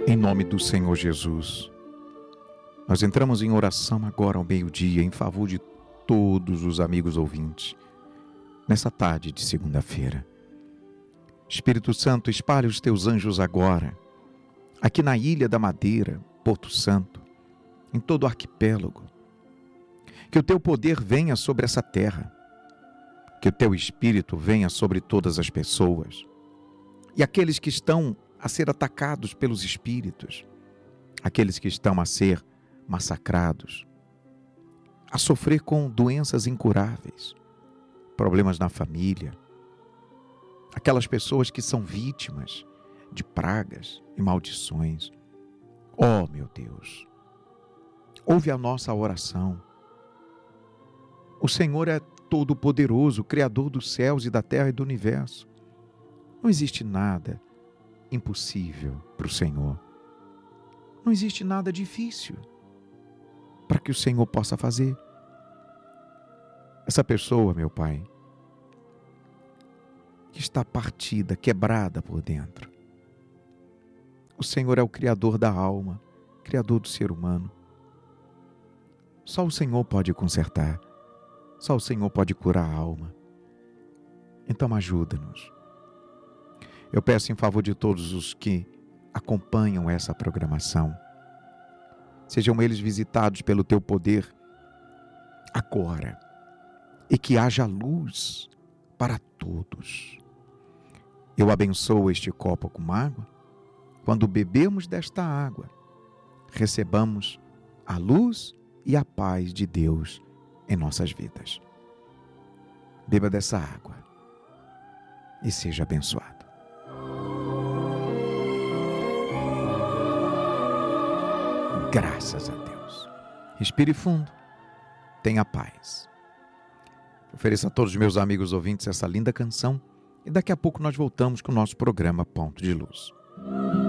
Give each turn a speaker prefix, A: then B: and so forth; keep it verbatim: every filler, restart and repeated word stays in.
A: Em nome do Senhor Jesus, nós entramos em oração agora ao meio-dia em favor de todos os amigos ouvintes, nessa tarde de segunda-feira. Espírito Santo, espalhe os teus anjos agora, aqui na Ilha da Madeira, Porto Santo, em todo o arquipélago. Que o teu poder venha sobre essa terra, que o teu Espírito venha sobre todas as pessoas e aqueles que estão a ser atacados pelos espíritos, aqueles que estão a ser massacrados, a sofrer com doenças incuráveis, problemas na família, aquelas pessoas que são vítimas de pragas e maldições. Oh, meu Deus, ouve a nossa oração. O Senhor é todo-poderoso, Criador dos céus e da terra e do universo. Não existe nada impossível para o Senhor. Não existe nada difícil para que o Senhor possa fazer. Essa pessoa, meu Pai, que está partida, quebrada por dentro. O Senhor é o Criador da alma, Criador do ser humano. Só o Senhor pode consertar. Só o Senhor pode curar a alma. Então ajuda-nos. Eu peço em favor de todos os que acompanham essa programação. Sejam eles visitados pelo teu poder agora. E que haja luz para todos. Eu abençoo este copo com água. Quando bebemos desta água, recebamos a luz e a paz de Deus em nossas vidas. Beba dessa água e seja abençoado. Graças a Deus. Respire fundo. Tenha paz. Ofereço a todos os meus amigos ouvintes essa linda canção e daqui a pouco nós voltamos com o nosso programa Ponto de Luz.